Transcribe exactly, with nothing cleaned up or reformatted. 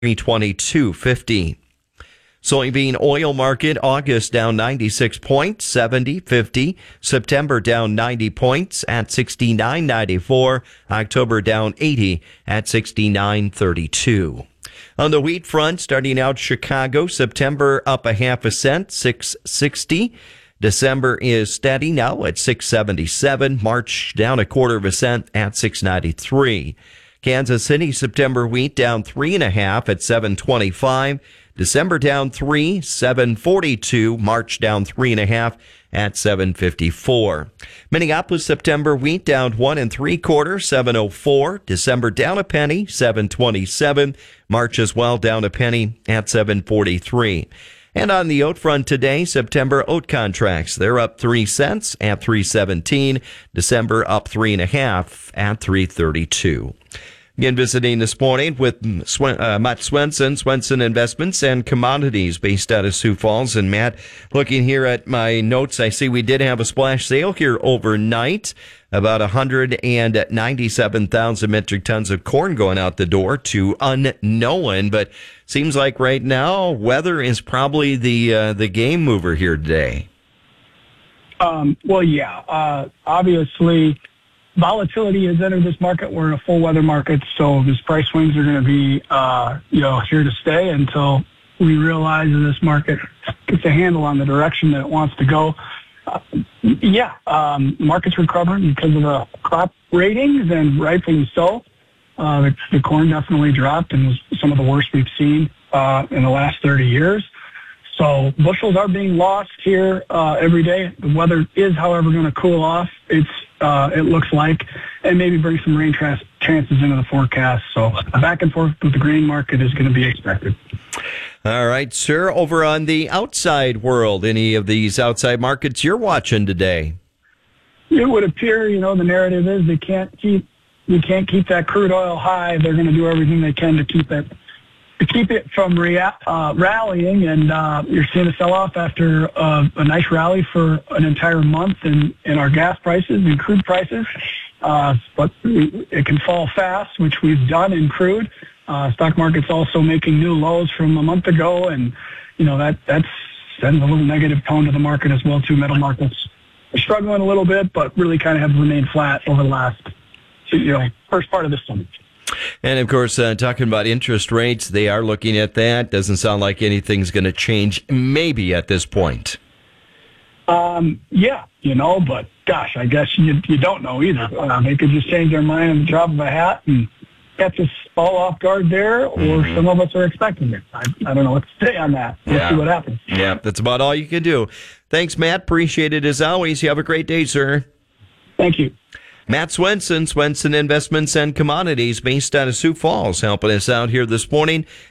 twenty-two fifty. Soybean oil market, August down ninety-six points, seventy fifty. September down ninety points at sixty-nine ninety-four. October down eighty at sixty-nine thirty-two. On the wheat front, starting out Chicago, September up a half a cent, six sixty. December is steady now at six seventy-seven. March down a quarter of a cent at six ninety-three. Kansas City, September wheat down three and a half at seven twenty-five. December down three, seven forty-two. March down three and a half at seven fifty-four. Minneapolis, September wheat down one and three quarters, seven oh four. December down a penny, seven twenty-seven. March as well down a penny at seven forty-three. And on the oat front today, September oat contracts, they're up three cents at three seventeen. December up three and a half at three thirty-two. Again, visiting this morning with Swen, uh, Matt Swenson, Swenson Investments and Commodities based out of Sioux Falls. And Matt, looking here at my notes, I see we did have a splash sale here overnight. About one hundred ninety-seven thousand metric tons of corn going out the door to unknown. But seems like right now, weather is probably the uh, the game mover here today. Um, well, yeah. Uh, obviously, volatility has entered this market. We're in a full weather market, so these price swings are going to be, uh, you know, here to stay until we realize that this market gets a handle on the direction that it wants to go. Uh, yeah, um, market's recovering because of the crop ratings, and rightfully so. Uh, the, the corn definitely dropped and was some of the worst we've seen uh, in the last thirty years. So bushels are being lost here uh, every day. The weather is, however, going to cool off. It's uh, it looks like, and maybe bring some rain tra- chances into the forecast. So back and forth with the grain market is going to be expected. All right, sir. Over on the outside world, any of these outside markets you're watching today? It would appear, you know, the narrative is they can't keep we can't keep that crude oil high. They're going to do everything they can to keep it to keep it from rea- uh, rallying, and uh, you're seeing a sell-off after uh, a nice rally for an entire month in, in our gas prices and crude prices. Uh, but it can fall fast, which we've done in crude. Uh, stock market's also making new lows from a month ago, and you know that that's sends a little negative tone to the market as well too. Metal markets are struggling a little bit, but really kind of have remained flat over the last, you know, first part of this summer. And of course, uh, talking about interest rates, they are looking at that. Doesn't sound like anything's going to change, maybe at this point. Um, yeah, you know, but gosh, I guess you you don't know either. Uh, they could just change their mind on the drop of a hat and catch us all off guard there, or mm-hmm. some of us are expecting it. I, I don't know what to say on that. We'll yeah. see what happens. Yeah, that's about all you can do. Thanks, Matt. Appreciate it as always. You have a great day, sir. Thank you. Matt Swenson, Swenson Investments and Commodities, based out of Sioux Falls, helping us out here this morning.